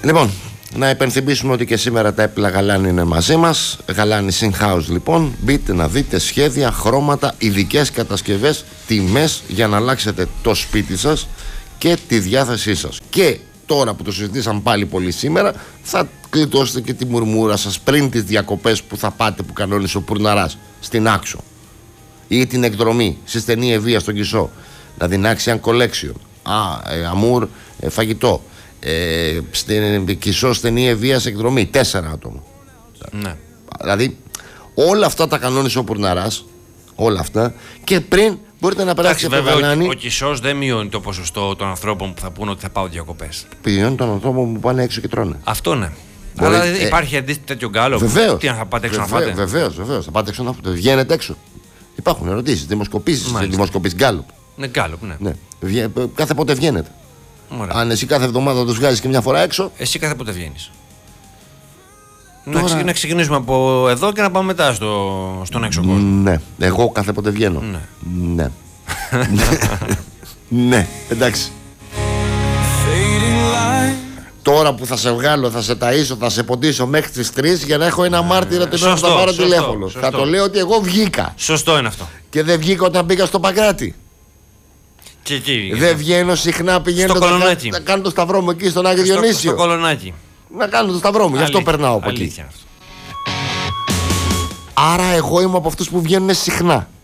Λοιπόν, να υπενθυμίσουμε ότι και σήμερα τα έπιπλα Γαλάνη είναι μαζί μας. Γαλάνη in-house λοιπόν. Μπείτε να δείτε σχέδια, χρώματα, ειδικές κατασκευές, τιμές για να αλλάξετε το σπίτι σας και τη διάθεσή σας. Και τώρα που το συζητήσαμε πάλι πολύ σήμερα, θα κλειτώσετε και τη μουρμούρα σας πριν τις διακοπές που θα πάτε, που κανόνισε ο Πουρναράς στην Άξο, ή την εκδρομή στη στενή Ευβοία στον Κισό, δηλαδή Axian Collection, Αμούρ φαγητό, στην Κισό στενή Ευβοία εκδρομή, 4 άτομα. Ναι. Δηλαδή όλα αυτά τα κανόνισε ο Πουρναράς, όλα αυτά, και πριν μπορείτε να περάσετε από το Γαλάνη. Ο Κισός δεν μειώνει το ποσοστό των ανθρώπων που θα πούνε ότι θα πάω διακοπές. Πηγαίνουν των ανθρώπων που πάνε έξω και τρώνε. Αυτό ναι. Αλλά υπάρχει αντίστοιχο τέτοιο γκάλο. Βεβαίως. Τι, αν θα πάτε έξω να φάτε. Βεβαίως. Θα πάτε έξω να φάτε. Βγαίνετε έξω. Υπάρχουν ερωτήσεις, δημοσκοπήσεις, γκάλοπ. Ναι, γκάλοπ, ναι. Κάθε πότε βγαίνετε. Ωραία. Αν εσύ κάθε εβδομάδα τους βγάζεις και μια φορά έξω. Εσύ κάθε πότε βγαίνεις. Τώρα... Να ξεκινήσουμε από εδώ και να πάμε μετά στον έξω κόσμο. Ναι, εγώ κάθε πότε βγαίνω. Ναι. Ναι, εντάξει. Τώρα που θα σε βγάλω, θα σε ταΐσω, θα σε ποντίσω μέχρι τις 3 για να έχω ένα μάρτυρα την ώρα που θα πάρω τηλέφωνο. Θα το λέω ότι εγώ βγήκα. Σωστό είναι αυτό. Και δεν βγήκα όταν πήγα στο Παγκράτη. Και εκεί. Δεν βγαίνω συχνά, πηγαίνω να κάνω το σταυρό μου εκεί στον Άγιο Διονύσιο. Στο Κολονάκι. Να κάνω το σταυρό μου, γι' αυτό περνάω από εκεί. Άρα εγώ είμαι από αυτούς που βγαίνουν συχνά.